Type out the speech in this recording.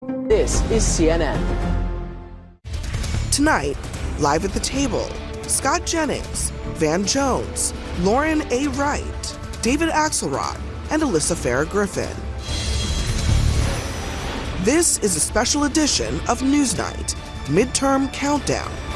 This is CNN. Tonight, live at the table, Scott Jennings, Van Jones, Lauren A. Wright, David Axelrod, and Alyssa Farah Griffin. This is a special edition of Newsnight, Midterm Countdown,